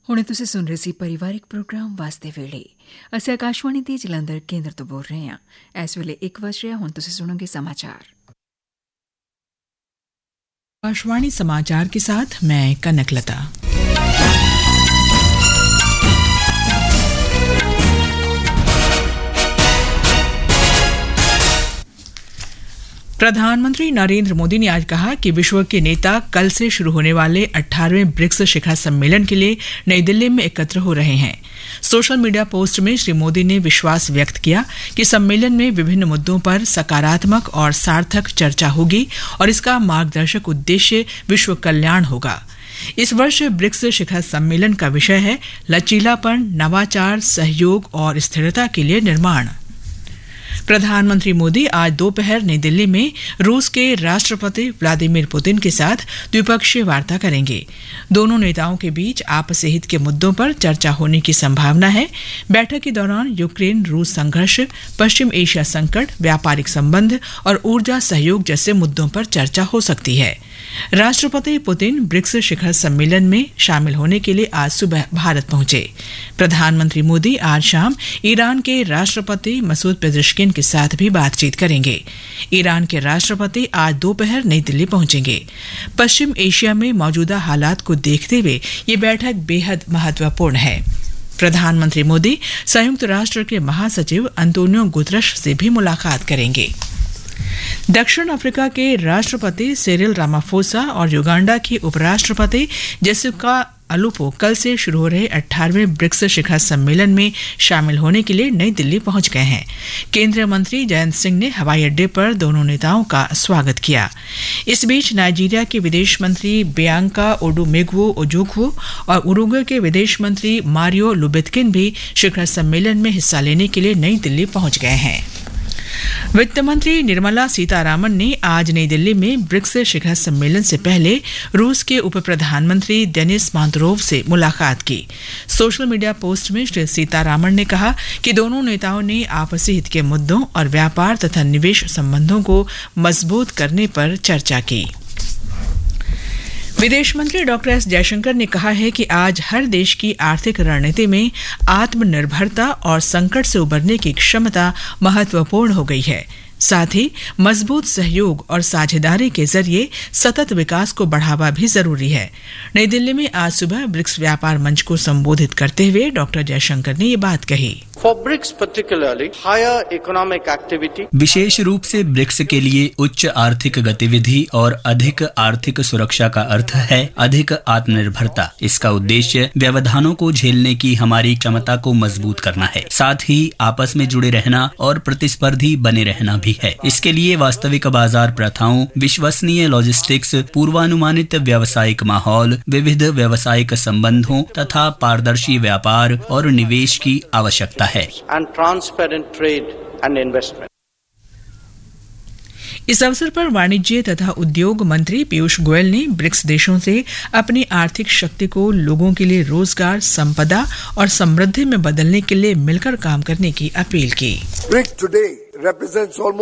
ਹੁਣੇ ਤੁਸੀਂ ਸੁਣ ਰਹੇ ਸੀ ਪਰਿਵਾਰਿਕ ਪ੍ਰੋਗਰਾਮ ਵਾਸਤੇ ਵੇਲੇ। ਅਸੀਂ ਆਕਾਸ਼ਵਾਣੀ ਦੇ ਜਲੰਧਰ ਕੇਂਦਰ ਤੋਂ ਬੋਲ ਰਹੇ ਹਾਂ। ਇਸ ਵੇਲੇ 1 ਵਜ ਰਿਹਾ। ਹੁਣ ਤੁਸੀਂ ਸੁਣੋਗੇ समाचार। आकाशवाणी समाचार के साथ मैं कनकलता। प्रधानमंत्री नरेंद्र मोदी ने आज कहा कि विश्व के नेता कल से शुरू होने वाले 18वें ब्रिक्स शिखर सम्मेलन के लिए नई दिल्ली में एकत्र हो रहे हैं। सोशल मीडिया पोस्ट में श्री मोदी ने विश्वास व्यक्त किया कि सम्मेलन में विभिन्न मुद्दों पर सकारात्मक और सार्थक चर्चा होगी और इसका मार्गदर्शक उद्देश्य विश्व कल्याण होगा। इस वर्ष ब्रिक्स शिखर सम्मेलन का विषय है लचीलापन, नवाचार, सहयोग और स्थिरता के लिए निर्माण। प्रधानमंत्री मोदी आज दोपहर नई दिल्ली में रूस के राष्ट्रपति व्लादिमीर पुतिन के साथ द्विपक्षीय वार्ता करेंगे। दोनों नेताओं के बीच आपसी हित के मुद्दों पर चर्चा होने की संभावना है। बैठक के दौरान यूक्रेन रूस संघर्ष, पश्चिम एशिया संकट, व्यापारिक संबंध और ऊर्जा सहयोग जैसे मुद्दों पर चर्चा हो सकती है। राष्ट्रपति पुतिन ब्रिक्स शिखर सम्मेलन में शामिल होने के लिए आज सुबह भारत पहुंचे। प्रधानमंत्री मोदी आज शाम ईरान के राष्ट्रपति मसूद पेज़ेश्किन के साथ भी बातचीत करेंगे। ईरान के राष्ट्रपति आज दोपहर नई दिल्ली पहुंचेंगे। पश्चिम एशिया में मौजूदा हालात को देखते हुए ये बैठक बेहद महत्वपूर्ण है। प्रधानमंत्री मोदी संयुक्त राष्ट्र के महासचिव अंतोनियो गुतरश से भी मुलाकात करेंगे। दक्षिण अफ्रीका के राष्ट्रपति सिरिल रामाफोसा और युगांडा की उपराष्ट्रपति जेसिका अलुपो कल से शुरू हो रहे 18वें ब्रिक्स शिखर सम्मेलन में शामिल होने के लिए नई दिल्ली पहुंच गए हैं। केंद्रीय मंत्री जयंत सिंह ने हवाई अड्डे पर दोनों नेताओं का स्वागत किया। इस बीच नाइजीरिया के विदेश मंत्री बियांका ओडुमेग्वो ओजोग्वो और उरुग्वे के विदेश मंत्री मारियो लुबित्किन भी शिखर सम्मेलन में हिस्सा लेने के लिए नई दिल्ली पहुंच गए हैं। वित्त मंत्री निर्मला सीतारामन ने आज नई दिल्ली में ब्रिक्स शिखर सम्मेलन से पहले रूस के उप प्रधानमंत्री देनिस मांतरोव से मुलाकात की। सोशल मीडिया पोस्ट में श्री सीतारामन ने कहा कि दोनों नेताओं ने आपसी हित के मुद्दों और व्यापार तथा निवेश संबंधों को मजबूत करने पर चर्चा की। विदेश मंत्री डॉ. एस. जयशंकर ने कहा है कि आज हर देश की आर्थिक रणनीति में आत्मनिर्भरता और संकट से उबरने की क्षमता महत्वपूर्ण हो गई है। साथ ही मजबूत सहयोग और साझेदारी के जरिए सतत विकास को बढ़ावा भी जरूरी है। नई दिल्ली में आज सुबह ब्रिक्स व्यापार मंच को संबोधित करते हुए डॉ. जयशंकर ने ये बात कही। For BRICS particularly, higher economic activity, विशेष रूप से ब्रिक्स के लिए उच्च आर्थिक गतिविधि और अधिक आर्थिक सुरक्षा का अर्थ है अधिक आत्मनिर्भरता। इसका उद्देश्य व्यवधानों को झेलने की हमारी क्षमता को मजबूत करना है, साथ ही आपस में जुड़े रहना और प्रतिस्पर्धी बने रहना भी है। इसके लिए वास्तविक बाजार प्रथाओं, विश्वसनीय लॉजिस्टिक्स, पूर्वानुमानित व्यावसायिक माहौल, विविध व्यावसायिक संबंधों तथा पारदर्शी व्यापार और निवेश की आवश्यकता है। and transparent trade and investment. इस अवसर पर वाणिज्य तथा उद्योग मंत्री पीयूष गोयल ने ब्रिक्स देशों से अपनी आर्थिक शक्ति को लोगों के लिए रोजगार, संपदा और समृद्धि में बदलने के लिए मिलकर काम करने की अपील की। BRICS today represents almost